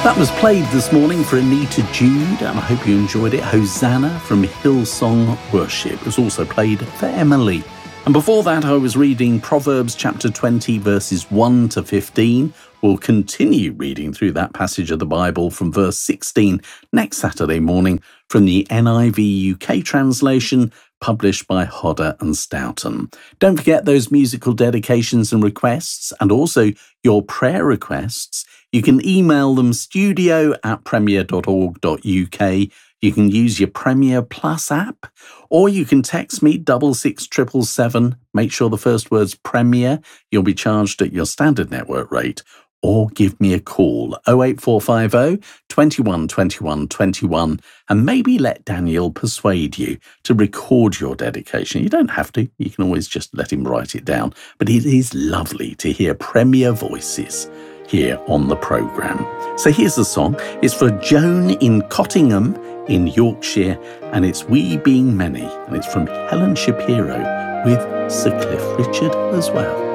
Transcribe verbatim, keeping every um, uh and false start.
That was played this morning for Anita Jude, and I hope you enjoyed it. Hosanna from Hillsong Worship. It was also played for Emily. And before that, I was reading Proverbs chapter twenty, verses one to fifteen. We'll continue reading through that passage of the Bible from verse sixteen next Saturday morning from the N I V U K translation, published by Hodder and Stoughton. Don't forget those musical dedications and requests, and also your prayer requests. You can email them studio at premier dot org dot U K. You can use your Premier Plus app, or you can text me double six triple seven. Make sure the first word's Premier. You'll be charged at your standard network rate. Or give me a call, oh eight four five oh, two one two one two one, and maybe let Daniel persuade you to record your dedication. You don't have to. You can always just let him write it down. But it is lovely to hear Premier voices here on the programme. So here's the song. It's for Joan in Cottingham in Yorkshire, and it's We Being Many, and it's from Helen Shapiro with Sir Cliff Richard as well.